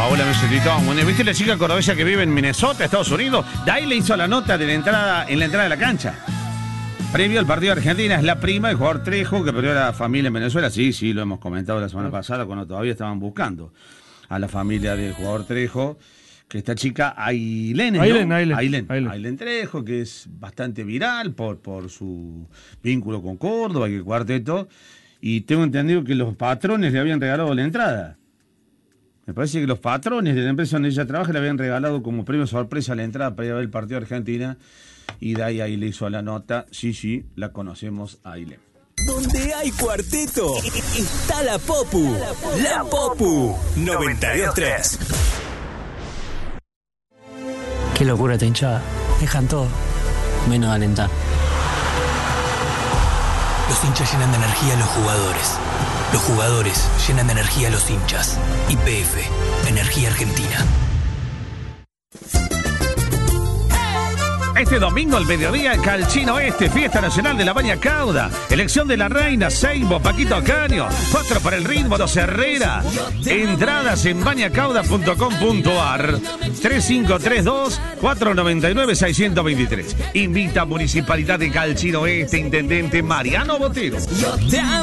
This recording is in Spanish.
Paola Mesetitón. ¿Viste la chica cordobesa que vive en Minnesota, Estados Unidos? De ahí le hizo la nota de la entrada, en la entrada de la cancha. Previo al partido de Argentina, es la prima del jugador Trejo que perdió a la familia en Venezuela. Sí, lo hemos comentado la semana pasada cuando todavía estaban buscando a la familia del jugador Trejo. Que esta chica, Ailén Trejo, que es bastante viral por su vínculo con Córdoba y el cuarteto. Y tengo entendido que los patrones le habían regalado la entrada. Me parece que los patrones de la empresa donde ella trabaja le habían regalado como premio sorpresa la entrada para ir a ver el partido de Argentina. Y de ahí le hizo la nota. Sí, la conocemos a Ailén. Donde hay cuarteto, está la Popu. La Popu 92.3. Qué locura esta hinchada. Dejan todo, menos alentar. Los hinchas llenan de energía a los jugadores. Los jugadores llenan de energía a los hinchas. YPF, Energía Argentina. Este domingo al mediodía, Calchino Oeste, Fiesta Nacional de la Baña Cauda. Elección de la Reina, Seibo, Paquito Caño. 4 para el ritmo, Los Herrera. Entradas en bañacauda.com.ar. 3532-499-623. Invita a Municipalidad de Calchino Oeste, Intendente Mariano Botero.